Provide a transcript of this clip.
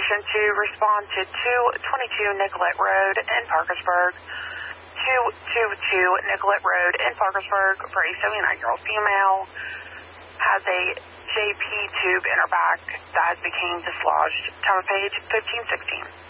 station to respond to 222 Nicollet Road in Parkersburg. 222 Nicollet Road in Parkersburg for a 79-year-old female has a JP tube in her back that has become dislodged. Time of page 1516.